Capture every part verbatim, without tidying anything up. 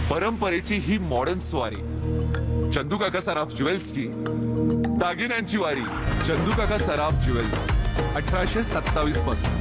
परंपरेची ही मॉडर्न स्वारी, चंदू काका सराफ ज्वेल्सची दागिन्यांची वारी. चंदू काका सराफ ज्वेल्स, अठराशे सत्तावीस पासून.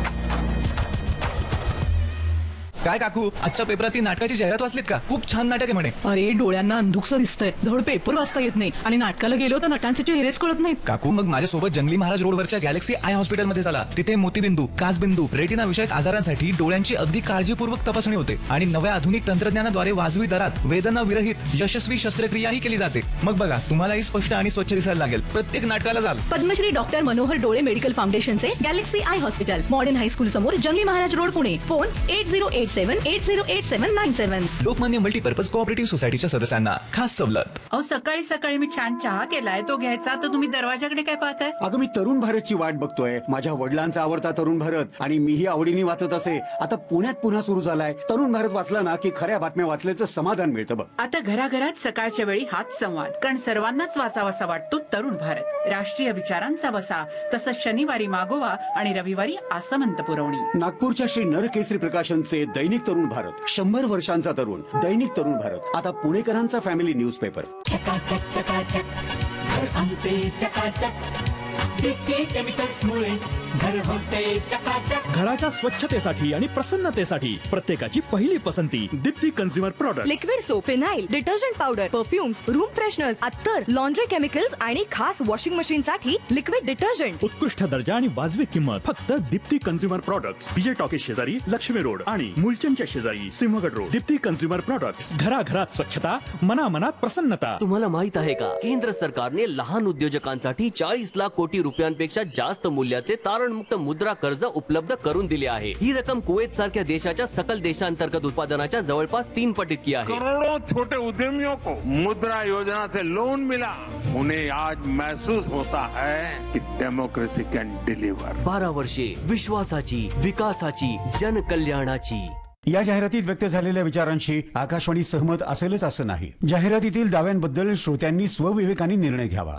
काय काकू, आजच्या पेपरात ती नाटकाची जाहिरात वाचलीत का? खूप छान नाटक आहे म्हणे. अरे डोळ्यांना अंधुकसं दिसतंय, धड पेपर वाचता येत नाही आणि नाटकाला गेलो तर नटांचे चेहरेच कळत नाहीत. काकू, मग माझ्यासोबत जंगली महाराज रोडवरच्या गॅलेक्सी आय हॉस्पिटलमध्ये चला. तिथे मोतीबिंदू, काचबिंदू, रेटिना विषयक आजारांसाठी डोळ्यांची अगदी काळजीपूर्वक तपासणी होते आणि नव्या आधुनिक तंत्रज्ञानाद्वारे वाजवी दरात वेदना विरहित यशस्वी शस्त्रक्रियाही केली जाते. मग बघा, तुम्हालाही स्पष्ट आणि स्वच्छ दिसायला लागेल. प्रत्येक नाटकाला जाल. पद्मश्री डॉक्टर मनोहर डोळे मेडिकल फाउंडेशनचे Galaxy I hospital, modern high school समोर, जंगली Maharaj road, Pune. Phone at zero eight seven eight zero eight seven nine seven. Lokmanya multipurpose cooperative सोसायटीच्या सदस्यांना खास सवलत. अहो, सकाळी सकाळी मी छान चहा केलाय, तो घ्यायचा तर तुम्ही दरवाजाकडे काय पाहताय? अगं, मी तरुण भारतची वाट बघतोय. माझ्या वडिलांचा आवडता तरुण भारत आणि मीही आवडीने वाचत असे. आता पुण्यात पुन्हा सुरू झालाय. तरुण भारत वाचला ना की खऱ्या बातम्या वाचल्याचं समाधान मिळतं बघ. आता घराघरात सकाळच्या वेळी हाच संवाद, कारण सर्वांनाच वाचावासा वाटतो तरुण भारत. राष्ट्रीय विचारांचा वसा, तसंच शनिवारी मागोवा आणि रविवारी आसमंत पुरवणी. नागपूरच्या श्री नरकेसरी प्रकाशनचे दैनिक तरुण भारत, शंभर वर्षांचा तरुण. दैनिक तरुण भारत आता पुणेकरांचा फॅमिली न्यूजपेपर. चकाचक चकाचक घर आमचे चकाचक, दीप्ती केमिकल्स मुळे घर होते चकाचक. घराच्या स्वच्छतेसाठी आणि प्रसन्नतेसाठी प्रत्येकाची पहिली पसंती Deepti consumer product. Liquid soap, phenyl, detergent powder, perfumes, room fresheners, अत्तर, लॉन्ड्री केमिकल्स आणि खास वॉशिंग मशीन साठी लिक्विड डिटर्जंट. उत्कृष्ट दर्जा आणि वाजवी किंमत फक्त दीप्ती कन्झ्युमर प्रोडक्ट्स. विजय टॉकीज शेजारी, लक्ष्मी रोड आणि मुलचंदच्या शेजारी, Sinhagad road. Deepti consumer products. घराघरात स्वच्छता, मनामनात प्रसन्नता. तुम्हाला माहित आहे का, केंद्र सरकारने लहान उद्योजकांसाठी चाळीस लाख कोटी रुपयांपेक्षा जास्त मूल्याचे तारणमुक्त मुद्रा कर्ज उपलब्ध करून दिले आहे. ही रक्कम कुवेत सारख्या देशाच्या सकल देशांतर्गत उत्पादनाच्या जवळपास तीन पट इतकी आहे. करोड़ों छोटे उद्यमियों को मुद्रा योजना से लोन मिला. उन्हें आज महसूस होता है कि डेमोक्रेसी कैन डिलीवर. बारा वर्षे विश्वासाची, विकासाची, जनकल्याणाची. या जाहिरातीत व्यक्त झालेल्या विचारांशी आकाशवाणी सहमत असेलच असं नाही. जाहिरातीतील दाव्यांबद्दल श्रोत्यांनी स्वविवेकाने निर्णय घ्यावा.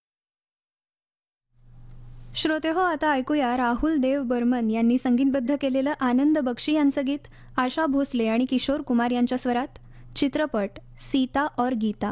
श्रोते हो, आता ऐकूया राहुल देव बर्मन यांनी संगीतबद्ध केलेलं आनंद बक्षी यांचं गीत. आशा भोसले आणि किशोर कुमार यांच्या स्वरात. चित्रपट सीता और गीता.